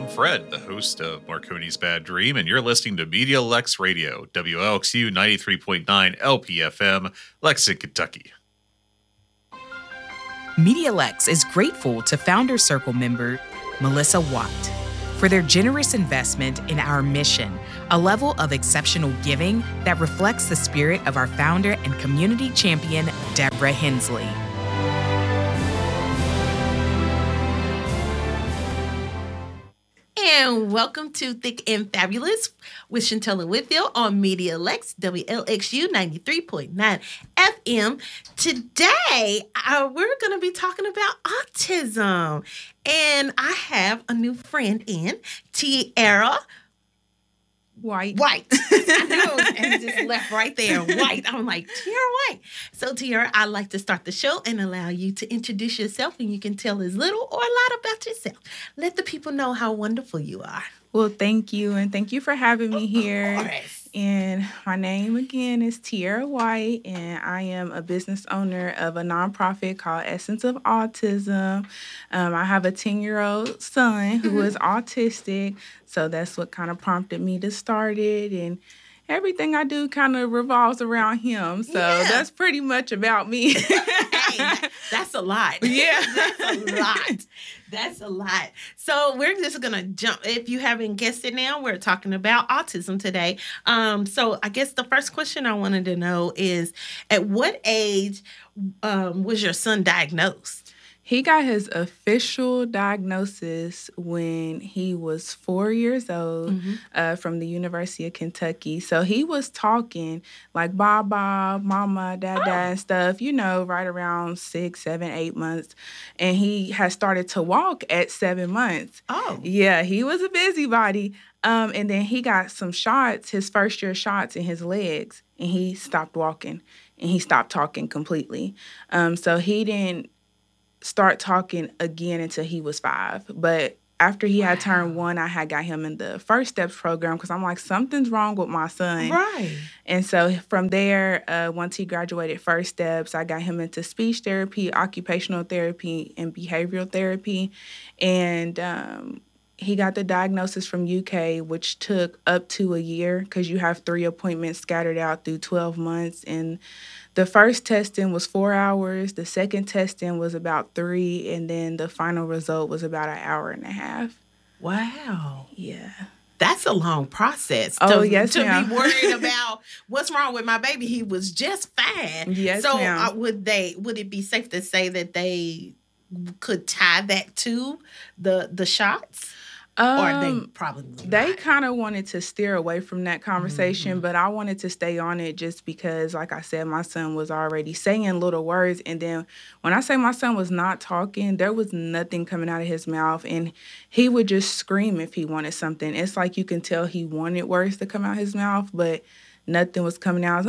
I'm Fred, the host of Marconi's Bad Dream, and you're listening to Media Lex Radio, WLXU 93.9 LPFM, Lexington, Kentucky. MediaLex is grateful to Founder Circle member Melissa Watt for their generous investment in our mission, a level of exceptional giving that reflects the spirit of our founder and community champion, Deborah Hensley. And welcome to Thick and Fabulous with Chantella Whitfield on Media Lex, WLXU 93.9 FM. Today, we're going to be talking about autism. And I have a new friend in, Tiara White. I know, and just left right there, White. I'm like, Tiara White. So, Tiara, I'd like to start the show and allow you to introduce yourself, and you can tell as little or a lot about yourself. Let the people know how wonderful you are. Well, thank you, and thank you for having me here. Of course. And my name, again, is Tiara White, and I am a business owner of a nonprofit called Essence of Autism. I have a 10-year-old son who is autistic, so that's what kind of prompted me to start it, and everything I do kind of revolves around him, so that's pretty much about me. Hey, that's a lot. Yeah. That's a lot. So we're just going to jump. If you haven't guessed it now, we're talking about autism today. So I guess the first question I wanted to know is, at what age was your son diagnosed? He got his official diagnosis when he was 4 years old from the University of Kentucky. So he was talking like Baba, Mama, Dada, and stuff, right around 6, 7, 8 months. And he had started to walk at 7 months. Oh. Yeah, he was a busybody. And then he got some shots, his first year shots in his legs, and he stopped walking and he stopped talking completely. So he didn't start talking again until he was 5. But after he had turned 1, I had got him in the First Steps program because I'm like, something's wrong with my son. Right. And so from there, once he graduated First Steps, I got him into speech therapy, occupational therapy, and behavioral therapy. And he got the diagnosis from UK, which took up to a year because you have 3 appointments scattered out through 12 months. And the first testing was 4 hours. The second testing was about 3. And then the final result was about an hour and a half. Wow. Yeah. That's a long process. Yes, to ma'am. be worried about what's wrong with my baby. He was just fine. Yes, so ma'am. Would it be safe to say that they could tie that to the shots? Or they probably not. They kind of wanted to steer away from that conversation, but I wanted to stay on it just because, like I said, my son was already saying little words. And then when I say my son was not talking, there was nothing coming out of his mouth. And he would just scream if he wanted something. It's like you can tell he wanted words to come out his mouth, but nothing was coming out.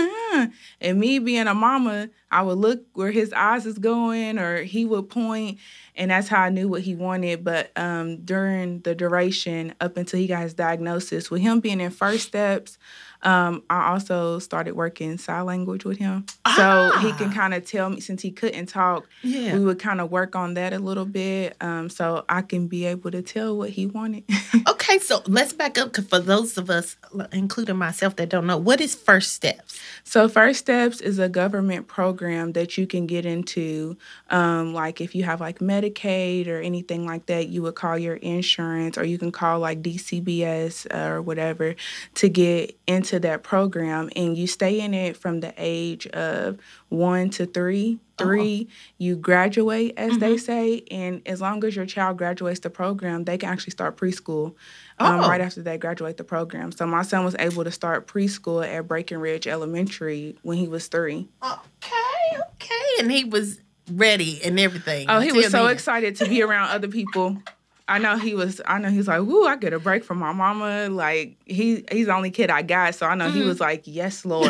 And me being a mama, I would look where his eyes is going, or he would point, and that's how I knew what he wanted. But during the duration, up until he got his diagnosis, with him being in First Steps, I also started working sign language with him. So he can kind of tell me, since he couldn't talk, we would kind of work on that a little bit, so I can be able to tell what he wanted. Okay, so let's back up, because for those of us, including myself, that don't know, what is First Steps? So First Steps is a government program that you can get into. Like if you have like Medicaid or anything like that, you would call your insurance, or you can call like DCBS or whatever to get into that program. And you stay in it from the age of 1 to 3. You graduate, as they say, and as long as your child graduates the program, they can actually start preschool right after they graduate the program. So my son was able to start preschool at Breckenridge Elementary when he was 3. Okay. And he was ready and everything. Oh, he was so excited to be around other people. I know he was like, woo, I get a break from my mama. Like, he's the only kid I got, so I know he was like, yes, Lord.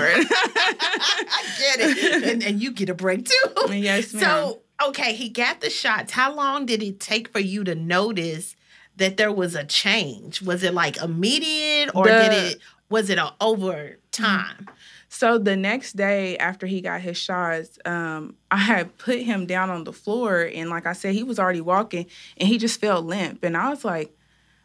I get it. And you get a break, too. Yes, ma'am. So, okay, he got the shots. How long did it take for you to notice that there was a change? Was it like immediate, or was it over time? So the next day after he got his shots, I had put him down on the floor, and like I said, he was already walking, and he just felt limp. And I was like,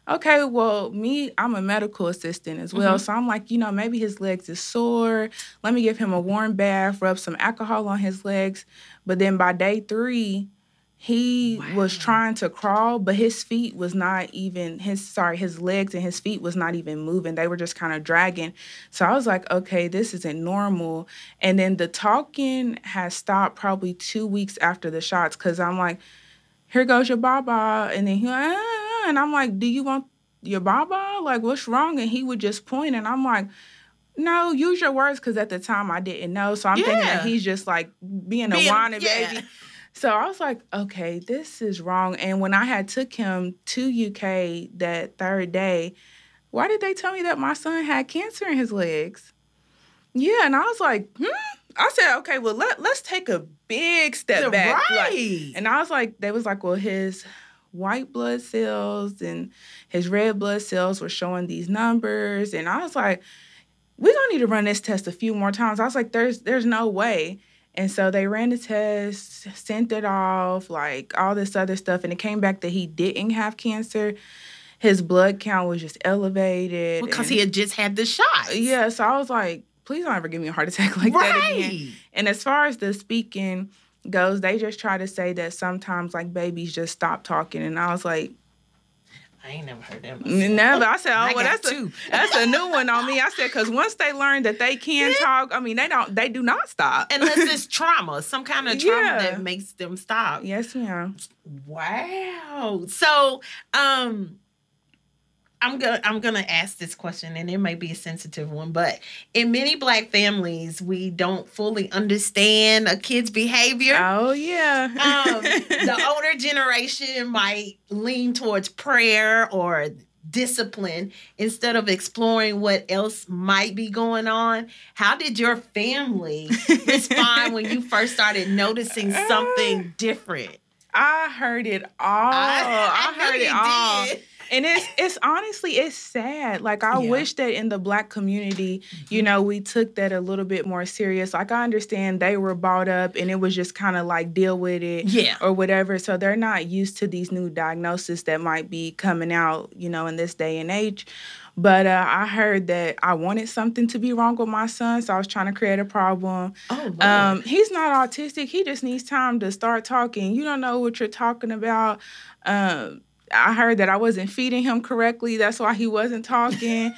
okay, well, I'm a medical assistant as well. So I'm like, maybe his legs is sore. Let me give him a warm bath, rub some alcohol on his legs. But then by day 3, he was trying to crawl, but his feet was not even, his legs and his feet was not even moving. They were just kind of dragging. So I was like, okay, this isn't normal. And then the talking has stopped probably 2 weeks after the shots, because I'm like, here goes your baba. And then and I'm like, do you want your baba? Like, what's wrong? And he would just point, and I'm like, no, use your words, because at the time I didn't know. So I'm thinking that he's just like being a whining baby. So I was like, okay, this is wrong. And when I had took him to UK that 3rd day, why did they tell me that my son had cancer in his legs? Yeah, and I was like, I said, okay, well, let's take a big step back. Right. And I was like, they was like, well, his white blood cells and his red blood cells were showing these numbers. And I was like, we're going to need to run this test a few more times. I was like, there's no way. And so they ran the test, sent it off, like all this other stuff. And it came back that he didn't have cancer. His blood count was just elevated. Because he had just had the shot. Yeah, so I was like, please don't ever give me a heart attack like that again. And as far as the speaking goes, they just try to say that sometimes like babies just stop talking. And I was like, I ain't never heard that. Never. I said, oh, well, that's a new one on me. I said, because once they learn that they can talk, I mean, they do not stop. Unless it's trauma, some kind of trauma that makes them stop. Yes, ma'am. Wow. So, I'm gonna ask this question, and it may be a sensitive one, but in many Black families, we don't fully understand a kid's behavior. Oh yeah. The older generation might lean towards prayer or discipline instead of exploring what else might be going on. How did your family respond when you first started noticing something different? I heard it all. I heard it all. Did. And it's honestly, it's sad. Like, I wish that in the Black community, we took that a little bit more serious. Like, I understand they were brought up and it was just kind of like deal with it or whatever. So they're not used to these new diagnoses that might be coming out, in this day and age. But I heard that I wanted something to be wrong with my son, so I was trying to create a problem. Oh, Lord. He's not autistic. He just needs time to start talking. You don't know what you're talking about. I heard that I wasn't feeding him correctly. That's why he wasn't talking.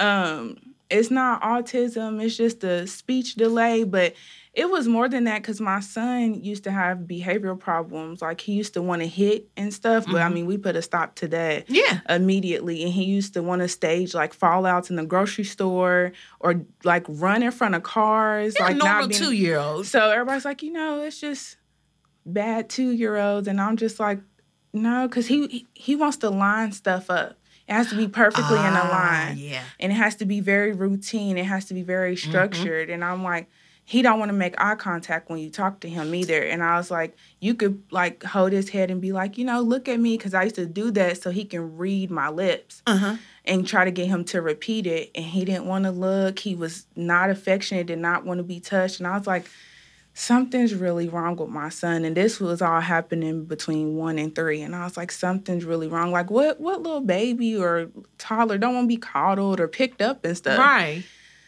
It's not autism. It's just a speech delay. But it was more than that, because my son used to have behavioral problems. Like, he used to want to hit and stuff. But, I mean, we put a stop to that immediately. And he used to want to stage, like, fallouts in the grocery store or, like, run in front of cars. Yeah, like normal 2-year-olds. So everybody's like, it's just bad 2-year-olds. And I'm just like, no, because he wants to line stuff up. It has to be perfectly in a line. Yeah. And it has to be very routine. It has to be very structured. And I'm like, he don't want to make eye contact when you talk to him either. And I was like, you could, like, hold his head and be like, look at me, because I used to do that so he can read my lips and try to get him to repeat it. And he didn't want to look. He was not affectionate, did not want to be touched. And I was like, something's really wrong with my son. And this was all happening between 1 and 3. And I was like, something's really wrong. Like, what little baby or toddler don't want to be coddled or picked up and stuff? Right.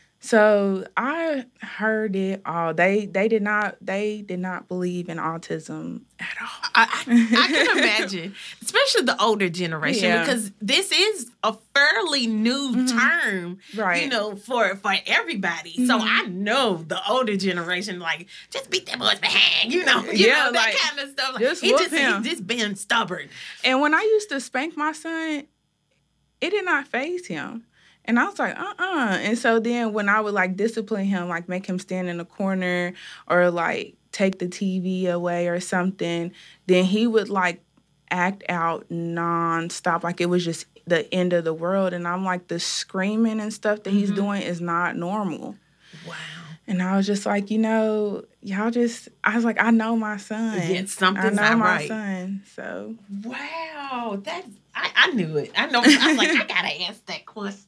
So I heard it all. They did not believe in autism at all. I can imagine, especially the older generation, because this is a fairly new term, right? For everybody. So I know the older generation, like, just beat that boy's behind, that like, kind of stuff. Like, he's just being stubborn. And when I used to spank my son, it did not faze him. And I was like, And so then when I would, like, discipline him, like, make him stand in a corner or, like, take the TV away or something, then he would, like, act out nonstop. Like, it was just the end of the world. And I'm like, the screaming and stuff that he's doing is not normal. Wow. And I was just like, y'all just, I was like, I know my son. Yeah, something's I know not my right. son, so. Wow, I knew it. I know. I was like, I gotta ask that question.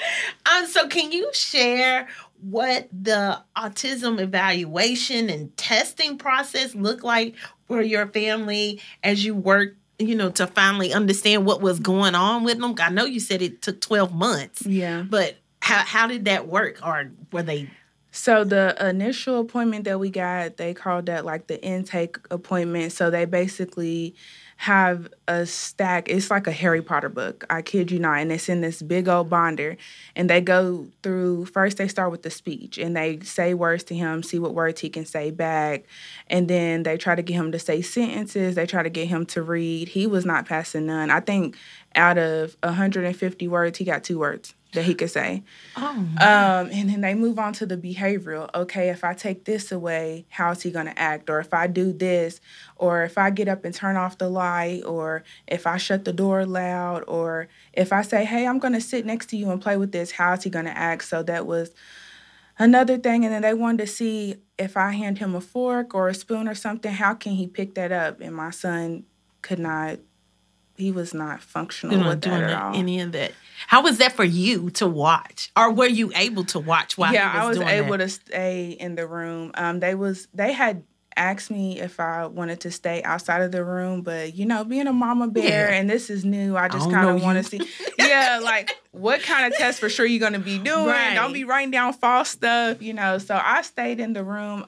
So can you share what the autism evaluation and testing process looked like for your family as you worked to finally understand what was going on with them? I know you said it took 12 months. Yeah. But how did that work? Or were they... So the initial appointment that we got, they called that like the intake appointment. So they basically have a stack. It's like a Harry Potter book. I kid you not. And it's in this big old binder. And they go through, first they start with the speech. And they say words to him, see what words he can say back. And then they try to get him to say sentences. They try to get him to read. He was not passing none. I think out of 150 words, he got 2 words that he could say. Oh. And then they move on to the behavioral. Okay, if I take this away, how's he going to act? Or if I do this, or if I get up and turn off the light, or if I shut the door loud, or if I say, hey, I'm going to sit next to you and play with this, how's he going to act? So that was another thing. And then they wanted to see if I hand him a fork or a spoon or something, how can he pick that up? And my son could not. He was not functional with that at all. Any of that. How was that for you to watch? Or were you able to watch while he was doing that? Yeah, I was able to stay in the room. They had asked me if I wanted to stay outside of the room, but, being a mama bear, and this is new, I just kind of want to see. Yeah, like, what kind of test for sure you're going to be doing? Right. Don't be writing down false stuff, So I stayed in the room.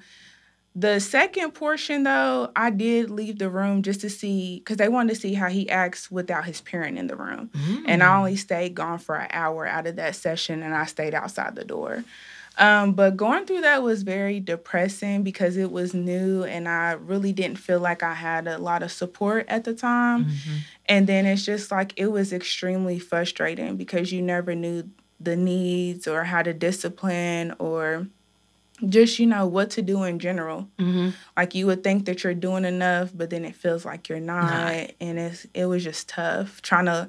The second portion, though, I did leave the room just to see, because they wanted to see how he acts without his parent in the room. Mm. And I only stayed gone for an hour out of that session, and I stayed outside the door. But going through that was very depressing because it was new, and I really didn't feel like I had a lot of support at the time. Mm-hmm. And then it's just like it was extremely frustrating because you never knew the needs or how to discipline or just, what to do in general. Mm-hmm. Like, you would think that you're doing enough, but then it feels like you're not. And it was just tough trying to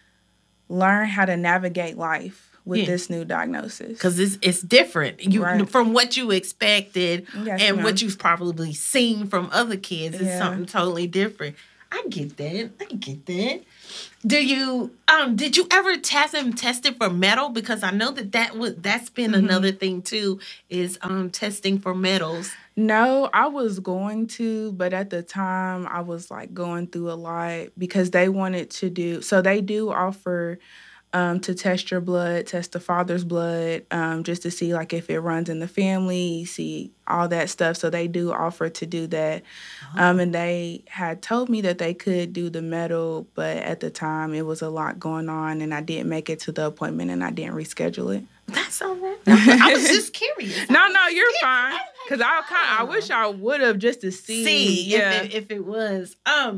learn how to navigate life with this new diagnosis. Because it's different from what you expected and what you've probably seen from other kids. It's something totally different. I get that. Did you ever tested for metal? Because I know that's been another thing too, is testing for metals. No, I was going to, but at the time I was like going through a lot because they wanted to do, so they do offer to test your blood, test the father's blood, just to see like if it runs in the family, see all that stuff. So they do offer to do that. And they had told me that they could do the metal, but at the time it was a lot going on and I didn't make it to the appointment and I didn't reschedule it. That's all right. I was just curious. No, you're fine. Because I wish I would have just to see if it was.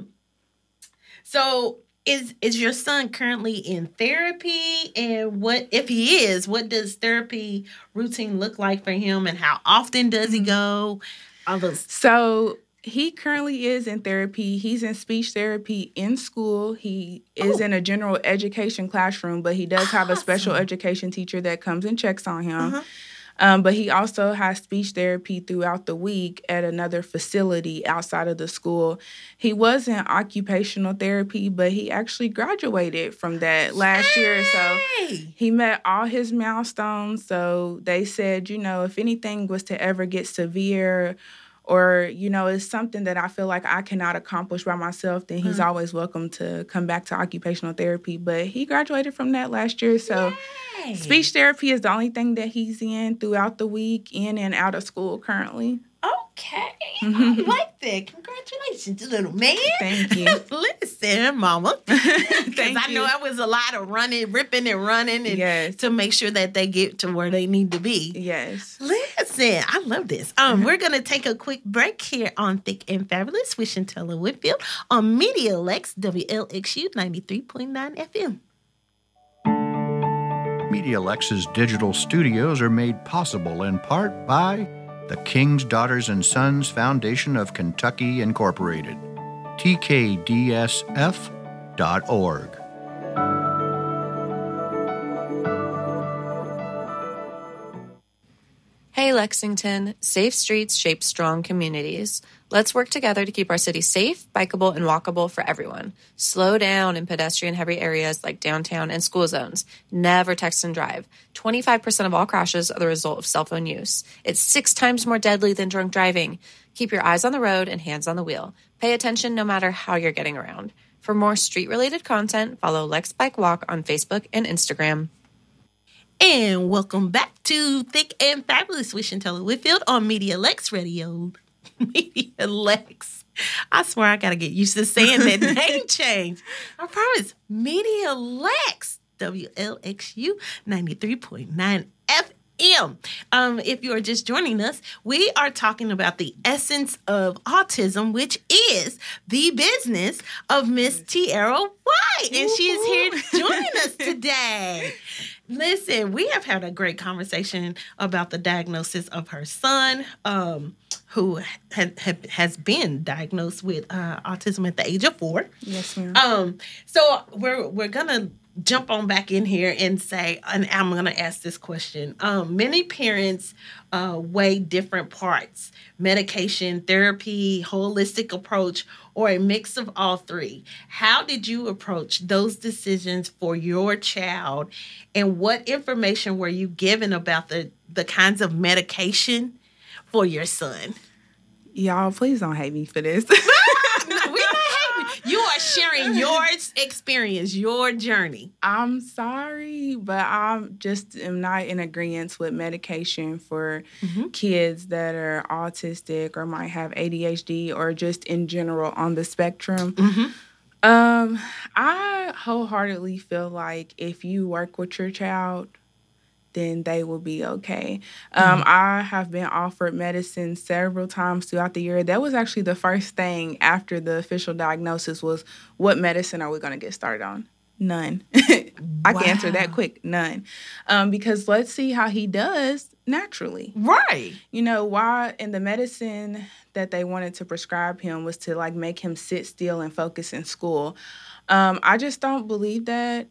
So is your son currently in therapy? And what if he is? What does therapy routine look like for him? And how often does he go? So he currently is in therapy. He's in speech therapy in school. He is in a general education classroom, but he does have a special education teacher that comes and checks on him. Uh-huh. But he also has speech therapy throughout the week at another facility outside of the school. He was in occupational therapy, but he actually graduated from that last year. So he met all his milestones. So they said, if anything was to ever get severe or, it's something that I feel like I cannot accomplish by myself, then he's always welcome to come back to occupational therapy. But he graduated from that last year. So speech therapy is the only thing that he's in throughout the week, in and out of school currently. Okay. I like that. Congratulations, little man. Thank you. Listen, Mama. Because I know it was a lot of ripping and running and to make sure that they get to where they need to be. Yes. Listen, I love this. We're going to take a quick break here on Thick and Fabulous with Shantella Whitfield on Media Lex, WLXU 93.9 FM. Media Lex's digital studios are made possible in part by the King's Daughters and Sons Foundation of Kentucky, Incorporated, tkdsf.org. Hey Lexington, safe streets shape strong communities. Let's work together to keep our city safe, bikeable, and walkable for everyone. Slow down in pedestrian-heavy areas like downtown and school zones. Never text and drive. 25% of all crashes are the result of cell phone use. It's 6 times more deadly than drunk driving. Keep your eyes on the road and hands on the wheel. Pay attention no matter how you're getting around. For more street-related content, follow Lex Bike Walk on Facebook and Instagram. And welcome back to Thick and Fabulous with Chantel Whitfield on Media Lex Radio. Media Lex. I swear I got to get used to saying that name change. I promise. Media Lex. WLXU 93.9 FM. If you are just joining us, we are talking about the essence of autism, which is the business of Miss Tiara White. And she is here joining us today. Listen, we have had a great conversation about the diagnosis of her son, who has been diagnosed with autism at the age of 4. Yes, ma'am. So we're gonna jump on back in here and say, and I'm gonna ask this question. Many parents weigh different parts: medication, therapy, holistic approach, or a mix of all three. How did you approach those decisions for your child, and what information were you given about the kinds of medication for your son? Y'all, please don't hate me for this. We're not hating. You are sharing your experience, your journey. I'm sorry, but I just am not in agreement with medication for kids that are autistic or might have ADHD or just in general on the spectrum. I wholeheartedly feel like if you work with your child, then they will be okay. I have been offered medicine several times throughout the year. That was actually the first thing after the official diagnosis was, what medicine are we going to get started on? None. I can answer that quick. None. Because let's see how he does naturally. Right. You know, why in the medicine that they wanted to prescribe him was to like make him sit still and focus in school. I just don't believe that.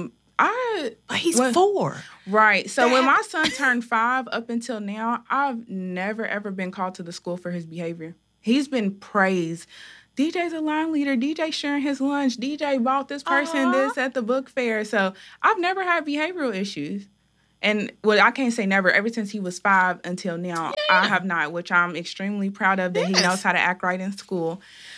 But he's 4. Right. So when my son turned 5 up until now, I've never, ever been called to the school for his behavior. He's been praised. DJ's a line leader. DJ sharing his lunch. DJ bought this person this at the book fair. So I've never had behavioral issues. And well, I can't say never. Ever since he was 5 until now, I have not, which I'm extremely proud of that he knows how to act right in school.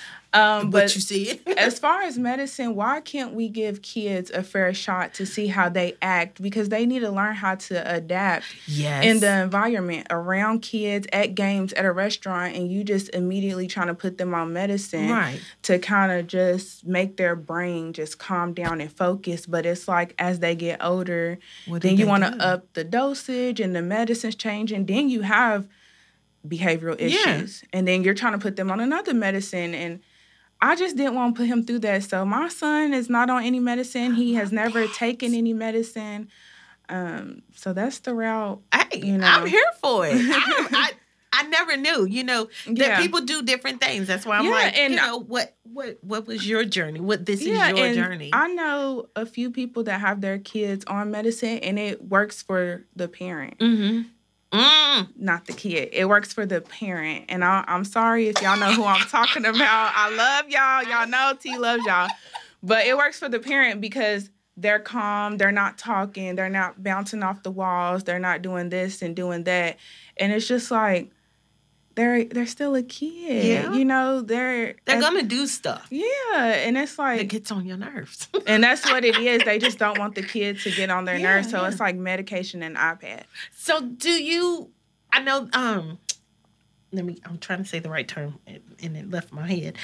But you see it. As far as medicine, why can't we give kids a fair shot to see how they act? Because they need to learn how to adapt in the environment around kids, at games, at a restaurant, and you just immediately trying to put them on medicine to kind of just make their brain just calm down and focus. But it's like as they get older, then you want to up the dosage and the medicine's changing. Then you have behavioral issues. And then you're trying to put them on another medicine. And I just didn't want to put him through that. So my son is not on any medicine. He has never taken any medicine. So that's the route. Hey, you know. I'm here for it. I never knew, that people do different things. That's why I'm like, and what was your journey? This is your journey. I know a few people that have their kids on medicine, and it works for the parent. Not the kid. It works for the parent. And I'm sorry if y'all know who I'm talking about. I love y'all. Y'all know T loves y'all. But it works for the parent because they're calm. They're not talking. They're not bouncing off the walls. They're not doing this and doing that. And it's just like, they're still a kid. Yeah. They're going to do stuff. Yeah. And it's like, it gets on your nerves. And that's what it is. They just don't want the kid to get on their nerves. So it's like medication and iPad. So do you, I know, I'm trying to say the right term and it left my head.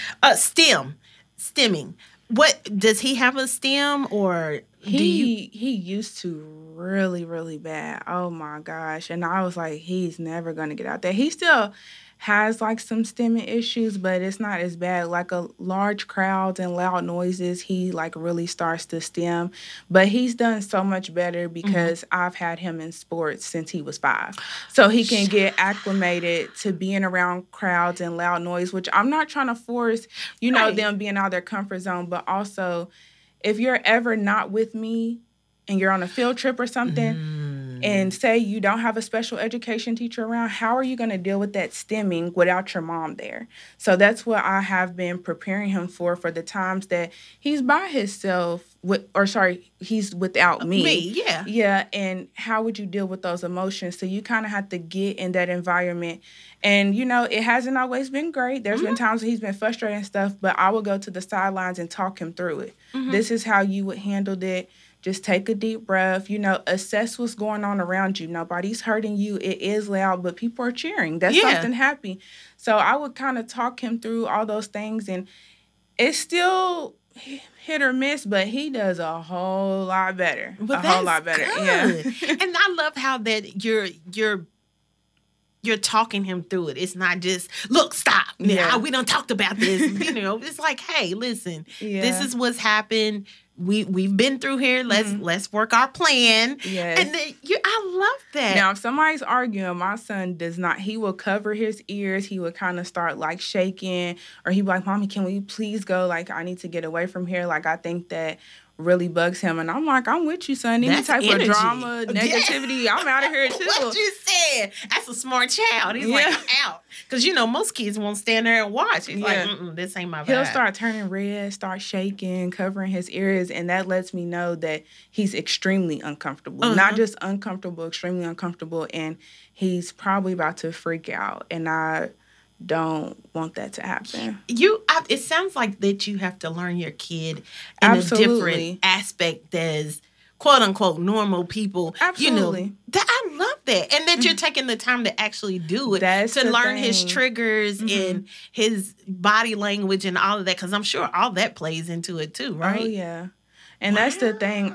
Stemming. What, does he have a stem or he used to really, really bad. Oh my gosh. And I was like, he's never going to get out there. He still has like some stemming issues, but it's not as bad. Like a large crowds and loud noises, he like really starts to stem. But he's done so much better because I've had him in sports since he was 5. So he can get acclimated to being around crowds and loud noise, which I'm not trying to force, them being out of their comfort zone. But also, if you're ever not with me and you're on a field trip or something, And say you don't have a special education teacher around, how are you going to deal with that stemming without your mom there? So that's what I have been preparing him for the times that he's by himself, he's without me. Yeah. Yeah, and how would you deal with those emotions? So you kind of have to get in that environment. And, it hasn't always been great. There's been times he's been frustrated and stuff, but I will go to the sidelines and talk him through it. This is how you would handle it. Just take a deep breath, assess what's going on around you. Nobody's hurting you. It is loud, but people are cheering. That's something happy. So I would kind of talk him through all those things, and it's still hit or miss, but he does a whole lot better. Whole lot better. Good. Yeah. And I love how that you're talking him through it. It's not just, look, stop. Yeah. We done talked about this. It's like, hey, listen, this is what's happened. We've been through here. Let's work our plan. Yes. And then I love that. Now, if somebody's arguing, my son does not. He will cover his ears. He would kind of start like shaking, or he'd be like, "Mommy, can we please go? Like, I need to get away from here." Like, I think that really bugs him, and I'm like, I'm with you, son. Any type of drama, negativity, I'm out of here too. What you said? That's a smart child. He's like, I'm out, because most kids won't stand there and watch. He's like, this ain't my vibe. He'll start turning red, start shaking, covering his ears, and that lets me know that he's extremely uncomfortable. Not just uncomfortable, extremely uncomfortable, and he's probably about to freak out, and I don't want that to happen. It sounds like that you have to learn your kid in a different aspect as quote unquote normal people. Absolutely. I love that. And that you're taking the time to actually do it. That's to the learn thing. his triggers and his body language and all of that. Because I'm sure all that plays into it too, right? Oh, yeah. And that's the thing.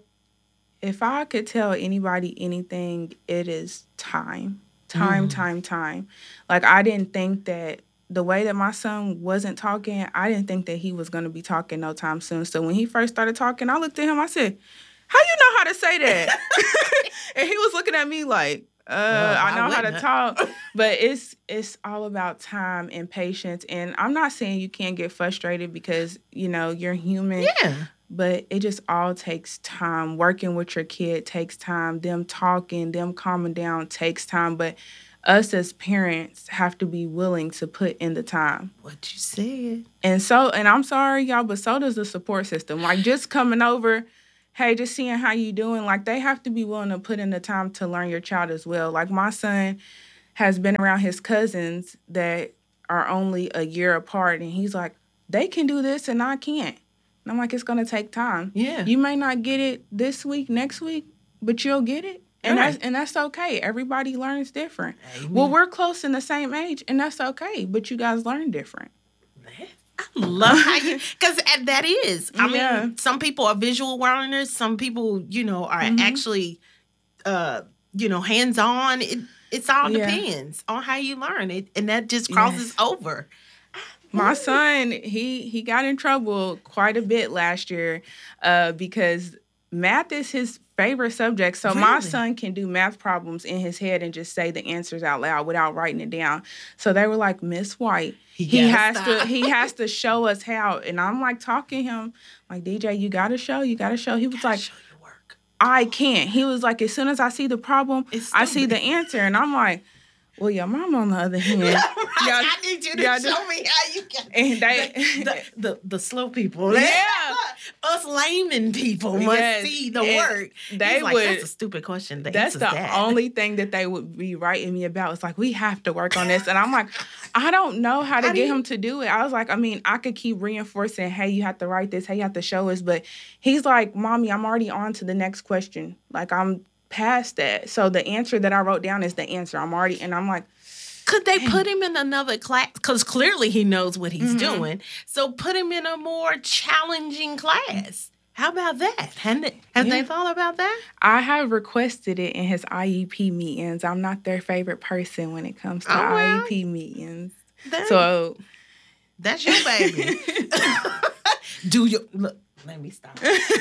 If I could tell anybody anything, it is time. Time. Like, I didn't think that the way that my son wasn't talking, I didn't think that he was going to be talking no time soon. So when he first started talking, I looked at him, I said, how you know how to say that? And he was looking at me like, I know how to talk. But it's all about time and patience. And I'm not saying you can't get frustrated because, you're human. Yeah. But it just all takes time. Working with your kid takes time. Them talking, them calming down takes time. But us as parents have to be willing to put in the time. What you said. And I'm sorry, y'all, but so does the support system. Like, just coming over, hey, just seeing how you doing. Like, they have to be willing to put in the time to learn your child as well. Like, my son has been around his cousins that are only a year apart. And he's like, they can do this and I can't. And I'm like, it's going to take time. Yeah. You may not get it this week, next week, but you'll get it. And that's okay. Everybody learns different. Amen. Well, we're close in the same age, and that's okay. But you guys learn different. I love how you, because that is. I mean, some people are visual learners. Some people, are actually, hands-on. It's all depends on how you learn it, and that just crosses over. My son, he got in trouble quite a bit last year because math is his favorite subject. So my son can do math problems in his head and just say the answers out loud without writing it down. So they were like, Miss White, he has to show us how. And I'm like talking to him like, DJ, you gotta show. He was like, show your work. I can't. He was like, as soon as I see the problem, I see the answer. And I'm like, well, your mom, on the other hand, I need you to show me how you can. And the slow people, us layman people must see the work. That's a stupid question. That's the only thing that they would be writing me about. It's like, we have to work on this, and I'm like, I don't know how to get him to do it. I was like, I could keep reinforcing, hey, you have to write this, hey, you have to show us, but he's like, Mommy, I'm already on to the next question. Like, I'm past that. So the answer that I wrote down is the answer. I'm like, could they put him in another class? Because clearly he knows what he's doing. So put him in a more challenging class. How about that? Have they thought about that? I have requested it in his IEP meetings. I'm not their favorite person when it comes to IEP meetings. So that's your baby. Look, let me stop.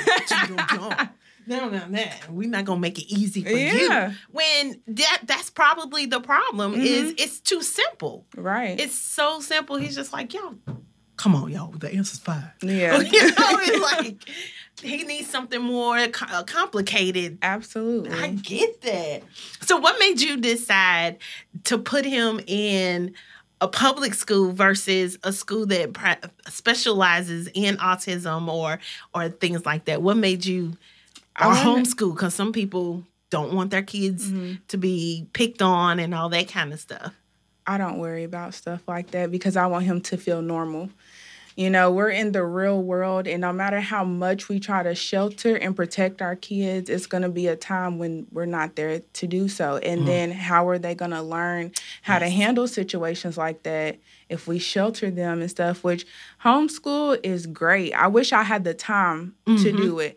No. We're not gonna make it easy for you. When that's probably the problem. Is it's too simple. Right. It's so simple. He's just like, yo, come on, y'all. The answer's 5. Yeah. It's like, he needs something more complicated. Absolutely. I get that. So what made you decide to put him in a public school versus a school that specializes in autism or things like that? What made you homeschool? Because some people don't want their kids to be picked on and all that kind of stuff. I don't worry about stuff like that because I want him to feel normal. You know, we're in the real world, and no matter how much we try to shelter and protect our kids, it's going to be a time when we're not there to do so. And then how are they going to learn how to handle situations like that if we shelter them and stuff, which homeschool is great. I wish I had the time to do it.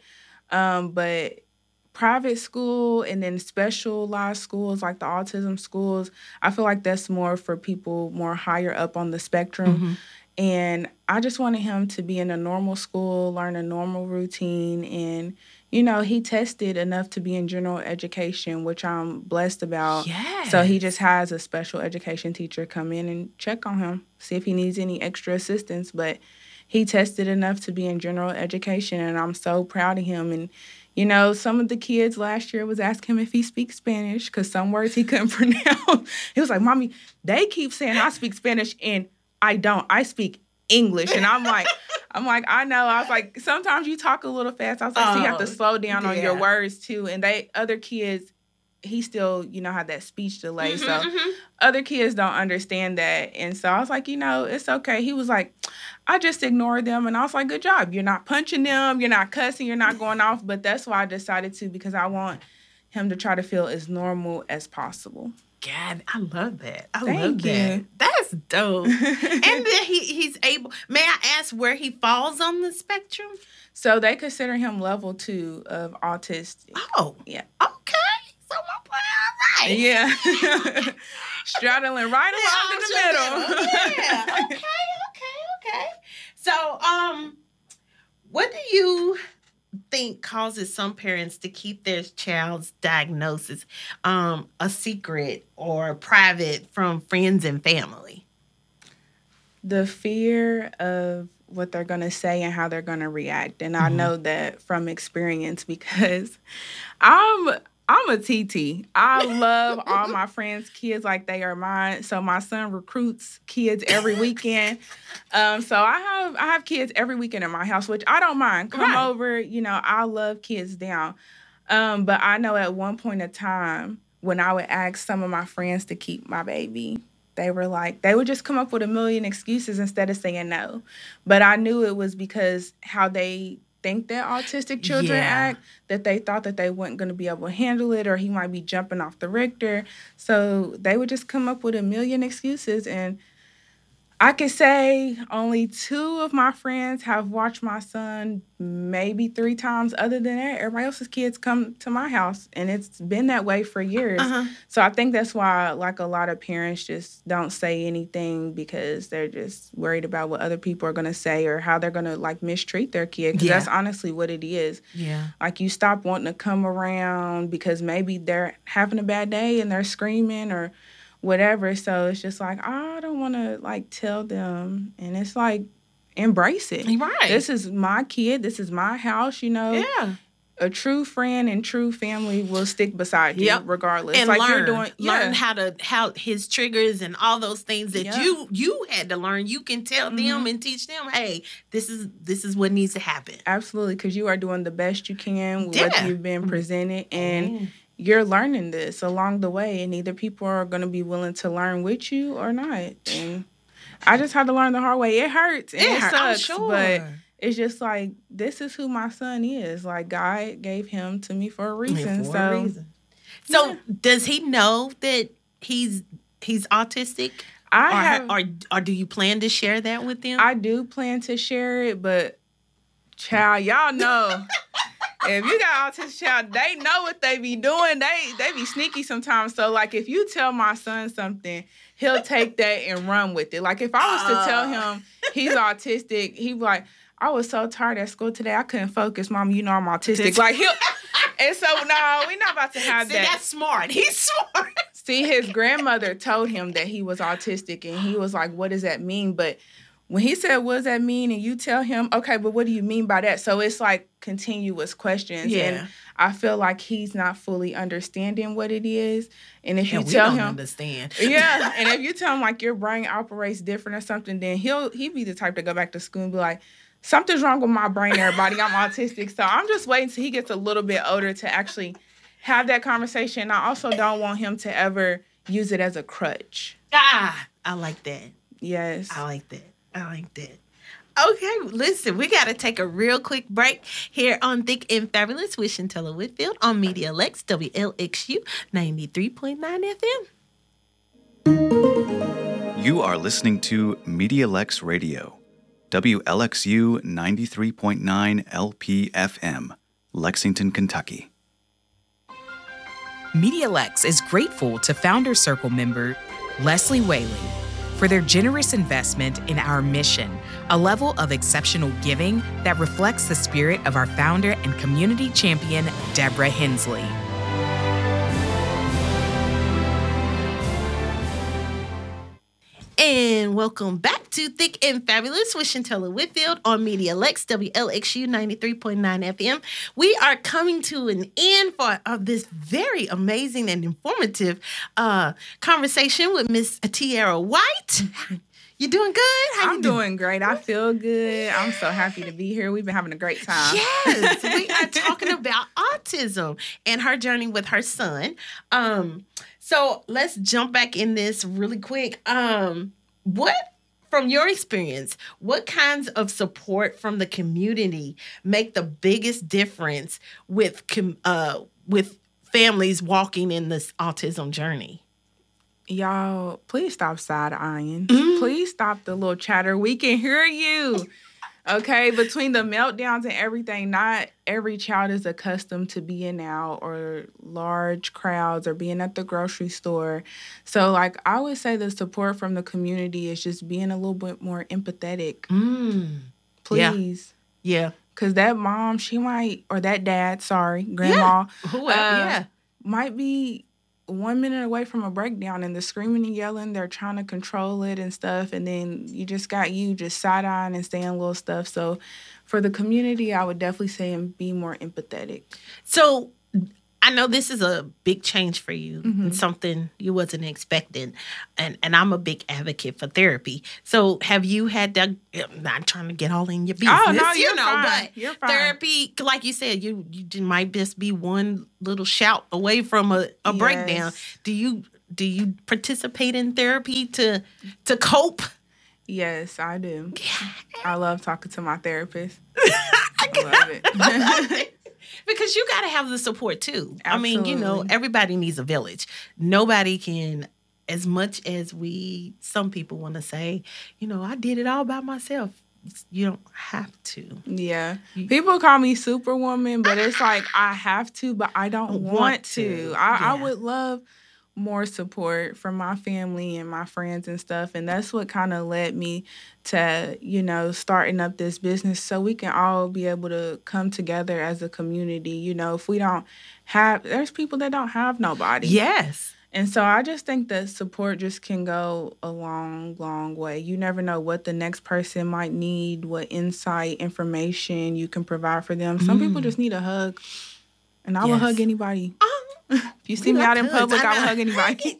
But private school and then specialized schools like the autism schools, I feel like that's more for people more higher up on the spectrum. And I just wanted him to be in a normal school, learn a normal routine. And, you know, he tested enough to be in general education, which I'm blessed about. Yes. So he just has a special education teacher come in and check on him, see if he needs any extra assistance. But he tested enough to be in general education, and I'm so proud of him. And, you know, some of the kids last year was asking him if he speaks Spanish because some words he couldn't pronounce. He was like, Mommy, they keep saying I speak Spanish, and I don't. I speak English. And I'm like, I know. I was like, sometimes you talk a little fast. I was like, so you have to slow down on your words too. And other kids, he still, you know, had that speech delay. So other kids don't understand that. And so I was like, you know, it's okay. He was like, I just ignored them. And I was like, good job. You're not punching them. You're not cussing. You're not going off. But that's why I decided to, because I want him to try to feel as normal as possible. God, I love that. I Thank love that. you. That's dope. And then he's able. May I ask where he falls on the spectrum? So they consider him level 2 of autistic. Oh, Yeah. Okay. So my boy, all right. Yeah. Straddling right along in the middle. Yeah. Okay. So, what do you think causes some parents to keep their child's diagnosis a secret or private from friends and family? The fear of what they're going to say and how they're going to react. And I know that from experience because I'm a TT. I love all my friends' kids like they are mine. So my son recruits kids every weekend. So I have kids every weekend in my house, which I don't mind. Come over, you know, I love kids down. But I know at one point in time when I would ask some of my friends to keep my baby, they would just come up with a million excuses instead of saying no. But I knew it was because how they think that autistic children act, that they thought that they weren't going to be able to handle it, or he might be jumping off the Richter. So they would just come up with a million excuses. And I could say only 2 of my friends have watched my son maybe 3 times. Other than that, everybody else's kids come to my house, and it's been that way for years. So I think that's why, like, a lot of parents just don't say anything because they're just worried about what other people are going to say or how they're going to, like, mistreat their kid. Because that's honestly what it is. Yeah. Like, you stop wanting to come around because maybe they're having a bad day and they're screaming or whatever. So it's just like, I don't want to, like, tell them. And it's like, embrace it. Right. This is my kid. This is my house, you know. Yeah. A true friend and true family will stick beside you regardless. And like learn how his triggers and all those things that you had to learn. You can tell them and teach them, hey, this is what needs to happen. Absolutely, because you are doing the best you can with what you've been presented, and you're learning this along the way, and either people are going to be willing to learn with you or not. And I just had to learn the hard way. It hurts. And it sucks, I'm sure. But it's just like, this is who my son is. Like, God gave him to me for a reason. So does he know that he's autistic? Or do you plan to share that with him? I do plan to share it, but child, y'all know. If you got autistic child, they know what they be doing. They be sneaky sometimes. So, like, if you tell my son something, he'll take that and run with it. Like, if I was to tell him he's autistic, he'd be like, I was so tired at school today, I couldn't focus. Mom, you know I'm autistic. Like, and so, no, we're not about to have that. That's smart. He's smart. See, his grandmother told him that he was autistic, and he was like, what does that mean? But when he said, what does that mean? And you tell him, okay, but what do you mean by that? So it's like continuous questions. Yeah. And I feel like he's not fully understanding what it is. And if Hell, you we tell don't him, understand. yeah, and if you tell him like your brain operates different or something, then he'd be the type to go back to school and be like, something's wrong with my brain, everybody. I'm autistic. So I'm just waiting till he gets a little bit older to actually have that conversation. I also don't want him to ever use it as a crutch. I like that. Yes. I like that. Okay, listen, we got to take a real quick break here on Thick and Fabulous with Shantella Whitfield on Media Lex, WLXU 93.9 FM. You are listening to Media Lex Radio, WLXU 93.9 LPFM, Lexington, Kentucky. MediaLex is grateful to Founder Circle member Leslie Whaley for their generous investment in our mission, a level of exceptional giving that reflects the spirit of our founder and community champion, Deborah Hensley. And welcome back to Thick and Fabulous with Shantella Whitfield on Media Lex, WLXU 93.9 FM. We are coming to an end for this very amazing and informative conversation with Miss Tiara White. You doing good? I'm doing great. I feel good. I'm so happy to be here. We've been having a great time. Yes, we are talking about autism and her journey with her son. So let's jump back in this really quick. What, from your experience, what kinds of support from the community make the biggest difference with families walking in this autism journey? Y'all, please stop side-eyeing. Please stop the little chatter. We can hear you. Okay, between the meltdowns and everything, not every child is accustomed to being out or large crowds or being at the grocery store. So, like, I would say the support from the community is just being a little bit more empathetic. Please. Yeah. Because that mom, she might, or that dad, grandma. Yeah. Whoever, might be 1 minute away from a breakdown and the screaming and yelling, they're trying to control it and stuff. And then you just side-eyeing and saying little stuff. So for the community, I would definitely say and be more empathetic. So I know this is a big change for you and something you wasn't expecting. And I'm a big advocate for therapy. So have you had that, I'm not trying to get all in your business, oh, no, you're fine. But you're fine. Therapy, like you said, you might just be one little shout away from a breakdown. Do you participate in therapy to cope? Yes, I do. I love talking to my therapist. I love it. Because you got to have the support, too. Absolutely. I mean, everybody needs a village. Nobody can, as much as some people want to say, I did it all by myself. You don't have to. Yeah. People call me Superwoman, but it's like I have to, but I don't want to. I would love more support from my family and my friends and stuff. And that's what kind of led me to, starting up this business so we can all be able to come together as a community. If we don't have, there's people that don't have nobody. Yes. And so I just think that support just can go a long, long way. You never know what the next person might need, what insight, information you can provide for them. Some people just need a hug. And I will hug anybody. If you see me out in public, I will hug anybody.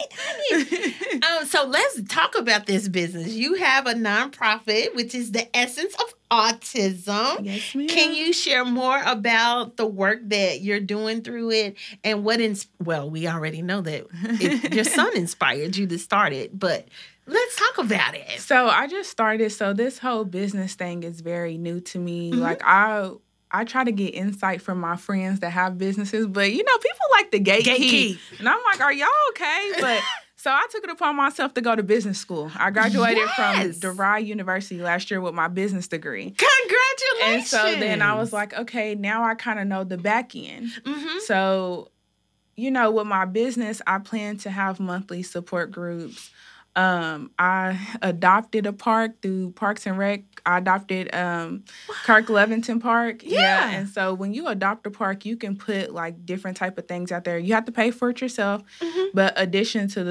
So let's talk about this business. You have a nonprofit, which is the Essence of Autism. Yes, ma'am. Can you share more about the work that you're doing through it and what? We already know that your son inspired you to start it, but let's talk about it. So I just started. So this whole business thing is very new to me. Like I try to get insight from my friends that have businesses, but people like to gatekeep. And I'm like, are y'all okay? But so I took it upon myself to go to business school. I graduated from DeVry University last year with my business degree. Congratulations. And so then I was like, okay, now I kind of know the back end. So, with my business, I plan to have monthly support groups. I adopted a park through Parks and Rec. I adopted Kirk Levington Park. Yeah. And so when you adopt a park, you can put like different type of things out there. You have to pay for it yourself, but addition to the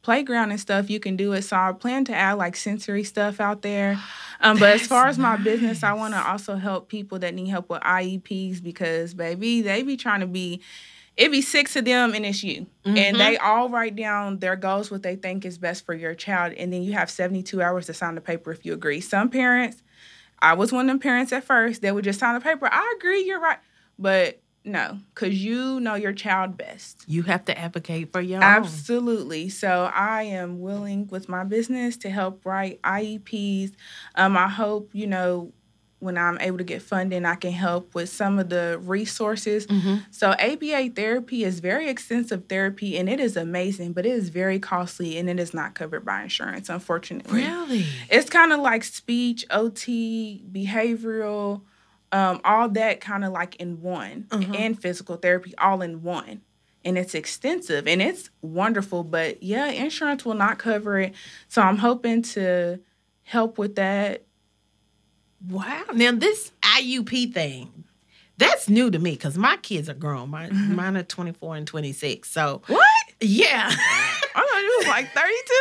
playground and stuff, you can do it. So I plan to add like sensory stuff out there. But as far as my business, I want to also help people that need help with IEPs because, baby, they be trying to be, it be 6 of them and it's you. And they all write down their goals, what they think is best for your child. And then you have 72 hours to sign the paper if you agree. Some parents, I was one of them parents at first, they would just sign the paper. I agree, you're right. But no, because you know your child best. You have to advocate for your own. Absolutely. So I am willing with my business to help write IEPs. I hope, you know, when I'm able to get funding, I can help with some of the resources. So ABA therapy is very extensive therapy, and it is amazing, but it is very costly, and it is not covered by insurance, unfortunately. Really? It's kind of like speech, OT, behavioral, all that kind of like in one, and physical therapy all in one. And it's extensive and it's wonderful, but yeah, insurance will not cover it. So I'm hoping to help with that. Wow. Now this IUP thing, that's new to me because my kids are grown. Mine are 24 and 26. So What? yeah. I thought it was like 32,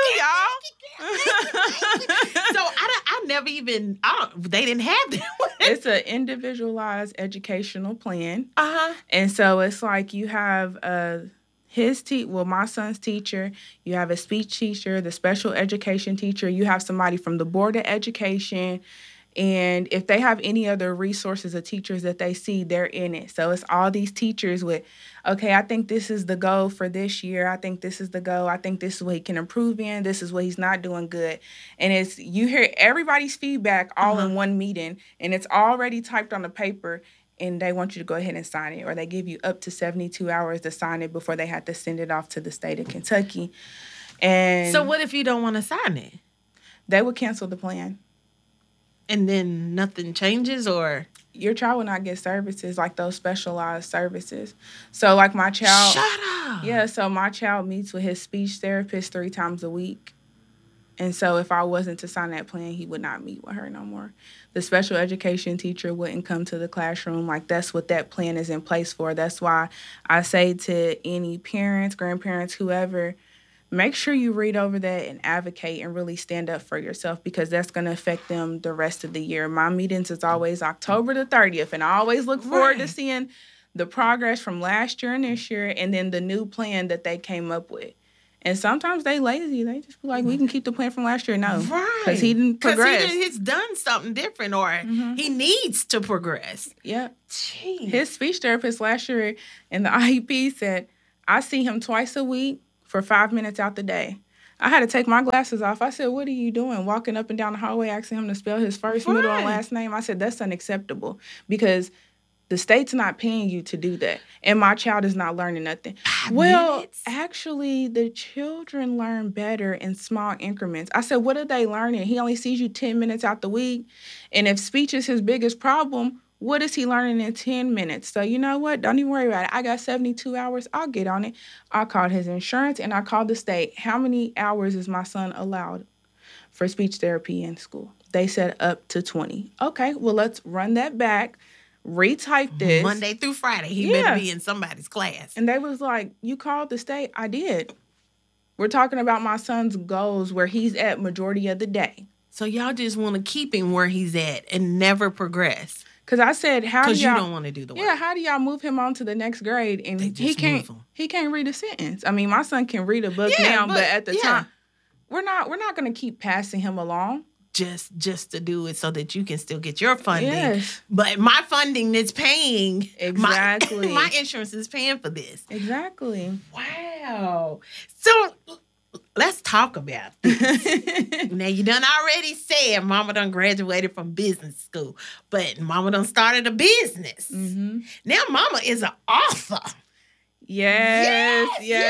y'all. So I never even, they didn't have that one. It's an individualized educational plan. Uh-huh. And so it's like you have my son's teacher, you have a speech teacher, the special education teacher, you have somebody from the Board of Education, and if they have any other resources or teachers that they see, they're in it. So it's all these teachers with, okay, I think this is the goal for this year. I think this is the goal. I think this is what he can improve in. This is what he's not doing good. And it's you hear everybody's feedback all in one meeting, and it's already typed on the paper, and they want you to go ahead and sign it, or they give you up to 72 hours to sign it before they have to send it off to the state of Kentucky. And So what if you don't want to sign it? they would cancel the plan. And then nothing changes, or Your child will not get services like those specialized services. So like my child. shut up. Yeah, so my child meets with his speech therapist 3 times a week. And so if I wasn't to sign that plan, he would not meet with her no more. The special education teacher wouldn't come to the classroom. Like, that's what that plan is in place for. That's why I say to any parents, grandparents, whoever, make sure you read over that and advocate and really stand up for yourself, because that's going to affect them the rest of the year. My meetings is always October the 30th, and I always look forward to seeing the progress from last year and this year, and then the new plan that they came up with. And sometimes they lazy. They just be like, we can keep the plan from last year. No. Right. Because he didn't progress. Because he's done something different, or he needs to progress. Yeah. Jeez. His speech therapist last year in the IEP said, I see him twice a week for 5 minutes out the day. I had to take my glasses off. I said, what are you doing? Walking up and down the hallway asking him to spell his first, middle, and last name. I said, that's unacceptable, because the state's not paying you to do that. And my child is not learning nothing. Actually, the children learn better in small increments. I said, what are they learning? He only sees you 10 minutes out the week. And if speech is his biggest problem, what is he learning in 10 minutes? So you know what? Don't even worry about it. I got 72 hours. I'll get on it. I called his insurance and I called the state. How many hours is my son allowed for speech therapy in school? They said up to 20. Okay, well, let's run that back. Retype this. Monday through Friday, he better be in somebody's class. And they was like, you called the state? I did. We're talking about my son's goals where he's at majority of the day. So y'all just want to keep him where he's at and never progress. Because I said, how do y'all... Because you don't want to do the work. Yeah, how do y'all move him on to the next grade? And he can't read a sentence. I mean, my son can read a book now, but at the time, we're not going to keep passing him along. Just to do it so that you can still get your funding. Yes. But my funding is paying. Exactly. My insurance is paying for this. Exactly. Wow. So let's talk about this. Now, you done already said Mama done graduated from business school, but Mama done started a business. Mm-hmm. Now Mama is an author. Yes.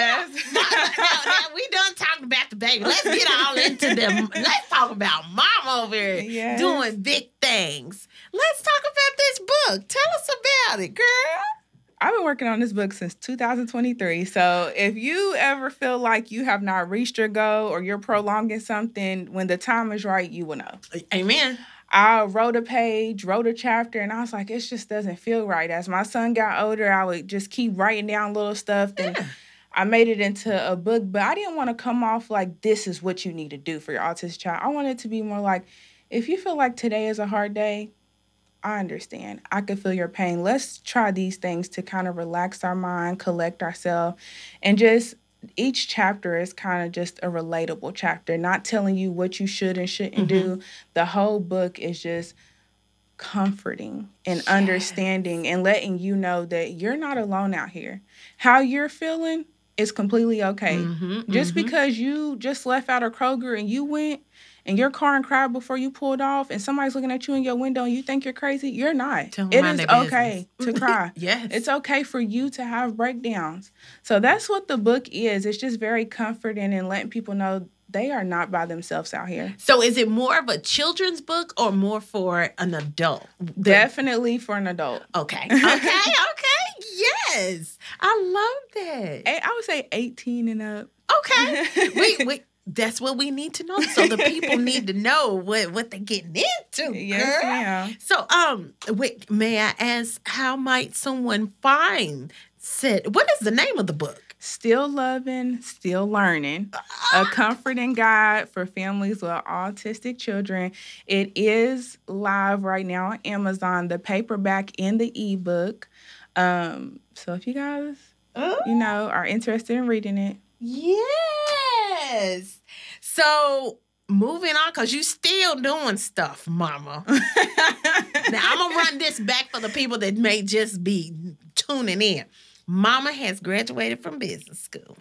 Now, we done talking about the baby. Let's get all into them. Let's talk about Mama over here doing big things. Let's talk about this book. Tell us about it, girl. I've been working on this book since 2023. So if you ever feel like you have not reached your goal or you're prolonging something, when the time is right, you will know. Amen. I wrote a page, wrote a chapter, and I was like, it just doesn't feel right. As my son got older, I would just keep writing down little stuff. And I made it into a book, but I didn't want to come off like this is what you need to do for your autistic child. I wanted it to be more like, if you feel like today is a hard day, I understand. I can feel your pain. Let's try these things to kind of relax our mind, collect ourselves, and just each chapter is kind of just a relatable chapter, not telling you what you should and shouldn't do. The whole book is just comforting and understanding and letting you know that you're not alone out here. How you're feeling is completely okay. Just because you just left out of Kroger and you went in your car and cried before you pulled off and somebody's looking at you in your window and you think you're crazy, you're not. It is okay to cry. Yes. It's okay for you to have breakdowns. So that's what the book is. It's just very comforting and letting people know they are not by themselves out here. So is it more of a children's book or more for an adult? Definitely for an adult. Okay. Yes. I love that. I would say 18 and up. Okay. Wait. That's what we need to know. So the people need to know what they're getting into. Yes, ma'am. So, wait, may I ask, how might someone find what is the name of the book? Still Loving, Still Learning, a comforting guide for families with autistic children. It is live right now on Amazon, the paperback and the ebook. So if you guys, are interested in reading it. Yes. So moving on, because you still doing stuff, Mama. Now I'm going to run this back for the people that may just be tuning in. Mama has graduated from business school.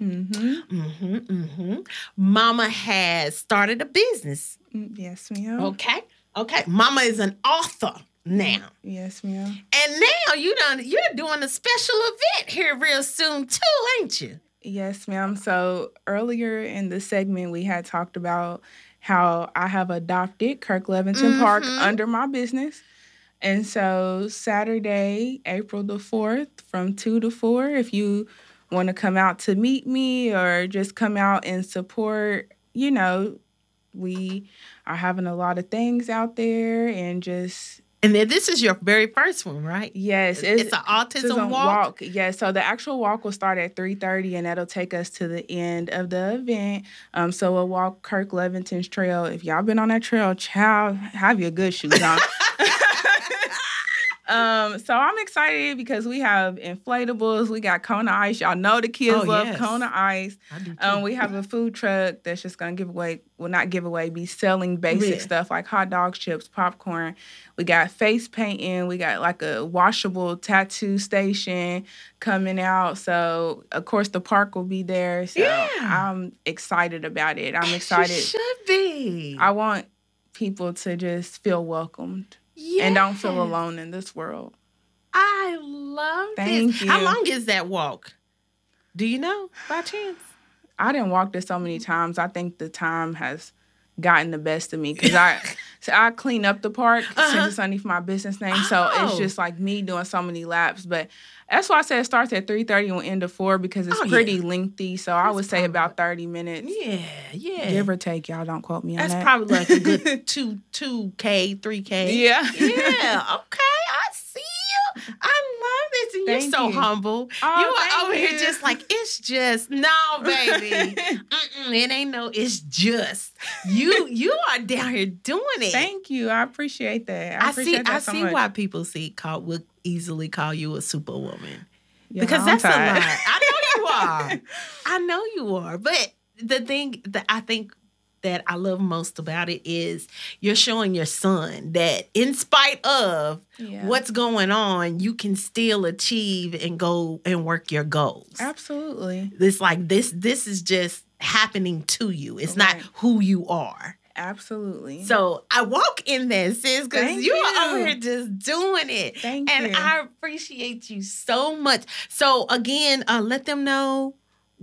Mama has started a business. Yes, ma'am. Okay. Mama is an author now. Yes, ma'am. And now you're doing a special event here real soon too, ain't you? Yes, ma'am. So earlier in the segment, we had talked about how I have adopted Kirk Levington Park under my business. And so Saturday, April the 4th, from 2 to 4, if you want to come out to meet me or just come out and support, we are having a lot of things out there and just... And then this is your very first one, right? Yes. It's an autism walk? Yes. So the actual walk will start at 3:30, and that'll take us to the end of the event. So we'll walk Kirk Levington's trail. If y'all been on that trail, child, have your good shoes on. So I'm excited because we have inflatables. We got Kona Ice. Y'all know the kids love Kona Ice. I do too. We have a food truck that's just going to be selling basic stuff like hot dogs, chips, popcorn. We got face painting. We got like a washable tattoo station coming out. So, of course, the park will be there. So I'm excited about it. I'm excited. You should be. I want people to just feel welcomed. Yes. And don't feel alone in this world. I love Thank this. you. How long is that walk? Do you know by chance? I didn't walk this so many times. I think the time has gotten the best of me because I clean up the park since it's underneath my business name. So it's just like me doing so many laps. But that's why I said it starts at 3:30 and will end at 4 because it's pretty lengthy. So I would say about 30 minutes. Yeah. Give or take. Y'all don't quote me on that. That's probably like a good 2K, 3K. Yeah. Yeah. Okay. I see you. I love this. And Thank you're so you. humble. Oh, you are over thank here you. just like, it's just, no, baby. It ain't no, it's just. You are down here doing it. Thank you. I appreciate that. I appreciate that so see much. why people would easily call you a superwoman. Yeah, Because I'm that's tired. a lot. I know you are. But the thing that I think that I love most about it is you're showing your son that in spite of what's going on, you can still achieve and go and work your goals. Absolutely. It's like this is just happening to you. It's not who you are. Absolutely. So I walk in there, sis, because Thank you you. are over here just doing it. Thank and you. I appreciate you so much. So again, let them know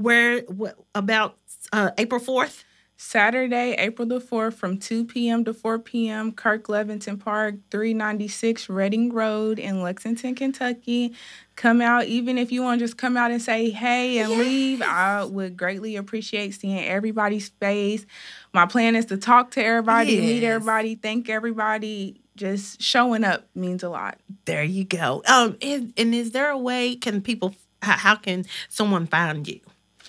about April 4th. Saturday, April the 4th from 2 p.m. to 4 p.m., Kirk Levington Park, 396 Reading Road in Lexington, Kentucky. Come out, even if you want to just come out and say hey and leave, I would greatly appreciate seeing everybody's face. My plan is to talk to everybody, meet everybody, thank everybody. Just showing up means a lot. There you go. And is there a way, how can someone find you?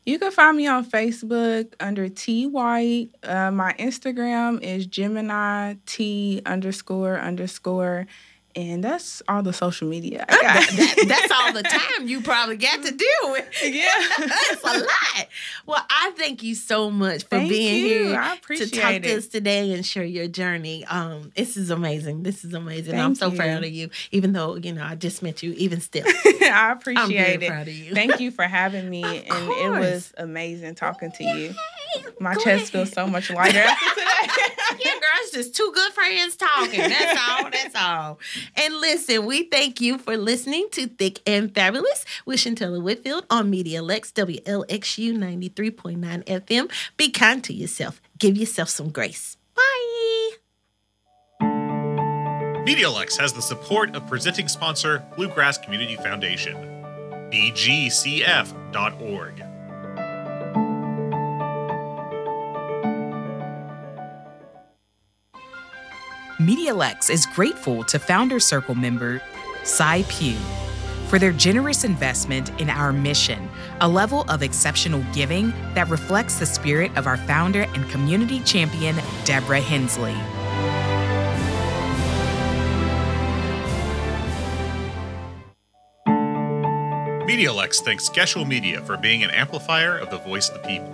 You can find me on Facebook under T White. My Instagram is Gemini T __. And that's all the social media I got. That's all the time you probably got to deal with. Yeah. That's a lot. Well, I thank you so much for Thank being you. here I appreciate to talk it. to us today and share your journey. This is amazing. I'm Thank so you. proud of you, even though, I just met you, even still. I appreciate I'm very it. proud of you. Thank you for having me. It course. was amazing talking to you. My chest feels so much lighter after today. Yeah, girl, it's just two good friends talking. That's all. And listen, we thank you for listening to Thick and Fabulous with Shantella Whitfield on Media Lex, WLXU 93.9 FM. Be kind to yourself. Give yourself some grace. Bye. MediaLex has the support of presenting sponsor Bluegrass Community Foundation, bgcf.org. MediaLex is grateful to Founder Circle member Cy Pugh for their generous investment in our mission, a level of exceptional giving that reflects the spirit of our founder and community champion, Deborah Hensley. MediaLex thanks Gesell Media for being an amplifier of the voice of the people.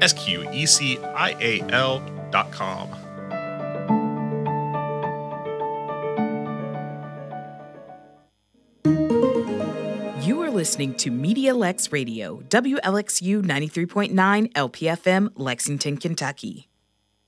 SQECIAL.com. You are listening to MediaLex Radio, WLXU 93.9 LPFM, Lexington, Kentucky.